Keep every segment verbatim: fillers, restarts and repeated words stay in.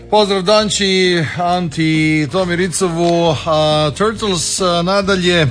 Pozdrav Danči, Anti, Tomi Ricovu, a Turtles a, nadalje.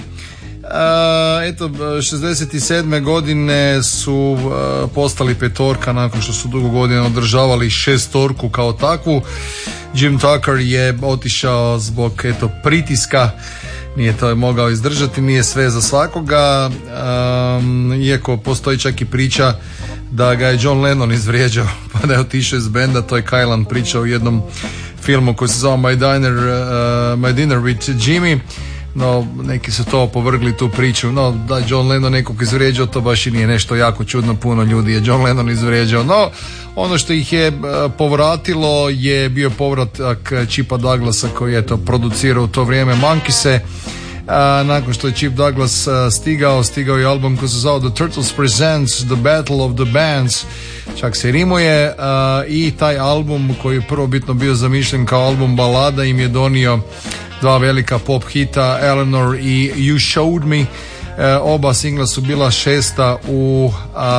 A, eto, šezdeset sedme godine su a, postali petorka nakon što su dugo godina održavali šestorku kao takvu. Jim Tucker je otišao zbog eto pritiska, nije to mogao izdržati, nije sve za svakoga, um, iako postoji čak i priča da ga je John Lennon izvrijeđao pa da je otišao iz benda. To je Kajlan pričao u jednom filmu koji se zove My Dinner, uh, My Dinner with Jimmy, no neki su to opovrgli tu priču. No da John Lennon nekog izvrijeđao, to baš i nije nešto jako čudno, puno ljudi je John Lennon izvrijeđao. No ono što ih je uh, povratilo je bio povratak Chipa Douglasa koji je to producirao u to vrijeme Monkeese. Uh, nakon što je Chip Douglas uh, stigao, stigao je album koji se zove The Turtles Presents The Battle of the Bands, čak se rimuje, uh, i taj album koji je prvobitno bio zamišljen kao album balada im je donio dva velika pop hita, Eleanor i You Showed Me. Uh, oba singla su bila šesta u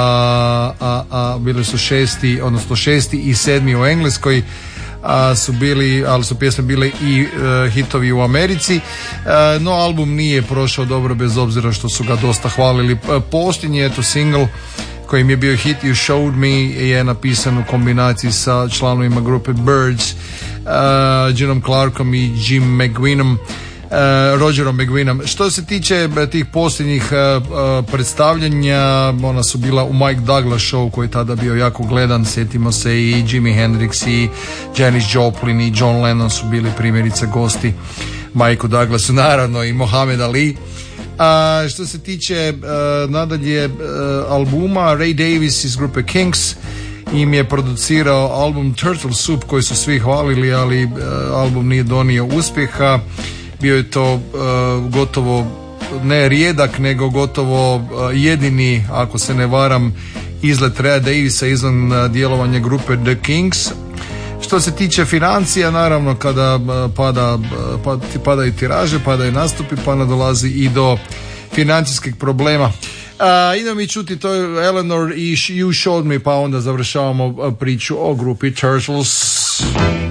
a, a, a, bili su šesti, odnosno šesti i sedmi u Engleskoj. A, su bili, ali su pjesme bile i uh, hitovi u Americi, uh, no album nije prošao dobro bez obzira što su ga dosta hvalili. Uh, posljednji eto single kojim je bio hit You Showed Me je napisan u kombinaciji sa članovima grupe Birds, uh, Ginom Clarkom i Jim McGuinom, Uh, Rogerom McGuinom. Što se tiče tih posljednjih uh, uh, predstavljanja, ona su bila u Mike Douglas show koji je tada bio jako gledan. Sjetimo se i Jimi Hendrix i Janis Joplin i John Lennon su bili primjerice gosti Mikeu Douglasu, naravno i Muhammad Ali. A uh, što se tiče uh, nadalje uh, albuma, Ray Davies iz grupe Kinks im je producirao album Turtle Soup koji su svi hvalili, ali uh, album nije donio uspjeha. Bio je to uh, gotovo ne rijedak, nego gotovo uh, jedini, ako se ne varam, izlet Raya Davisa izvan uh, djelovanja grupe The Kings. Što se tiče financija, naravno kada uh, pada, uh, pad, padaju tiraže, padaju nastupi, pa nadolazi i do financijskih problema. Uh, idemo mi čuti to je Eleanor i You Showed Me, pa onda završavamo priču o grupi Turtles.